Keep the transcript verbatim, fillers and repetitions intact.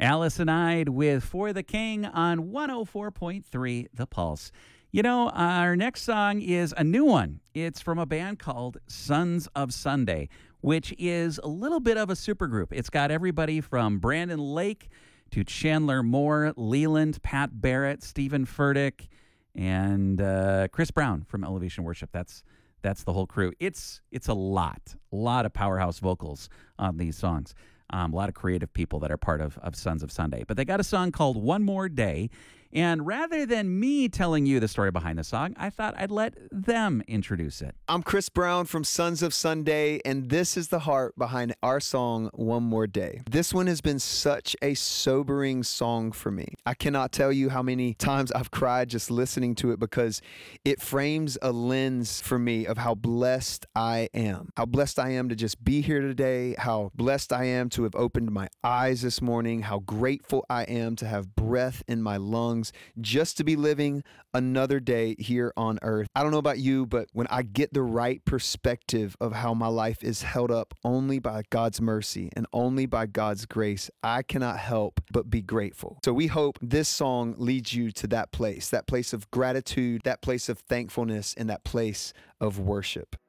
Allison Ide with For the King on one oh four point three The Pulse. You know, our next song is a new one. It's from a band called Sons of Sunday, which is a little bit of a supergroup. It's got everybody from Brandon Lake to Chandler Moore, Leland, Pat Barrett, Stephen Furtick, and uh, Chris Brown from Elevation Worship. That's that's the whole crew. It's it's a lot, a lot of powerhouse vocals on these songs. Um, a lot of creative people that are part of, of Sons of Sunday. But they got a song called One More Day. And rather than me telling you the story behind the song, I thought I'd let them introduce it. I'm Chris Brown from Sons of Sunday, and this is the heart behind our song, One More Day. This one has been such a sobering song for me. I cannot tell you how many times I've cried just listening to it because it frames a lens for me of how blessed I am. How blessed I am to just be here today, how blessed I am to have opened my eyes this morning, how grateful I am to have breath in my lungs, just to be living another day here on earth. I don't know about you, but when I get the right perspective of how my life is held up only by God's mercy and only by God's grace, I cannot help but be grateful. So we hope this song leads you to that place, that place of gratitude, that place of thankfulness, and that place of worship.